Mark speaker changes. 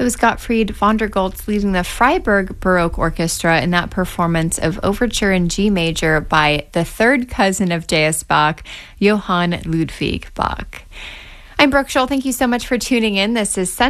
Speaker 1: That was Gottfried von der Goltz leading the Freiburg Baroque Orchestra in that performance of Overture in G major by the third cousin of J.S. Bach, Johann Ludwig Bach. I'm Brooke Scholl. Thank you so much for tuning in. This is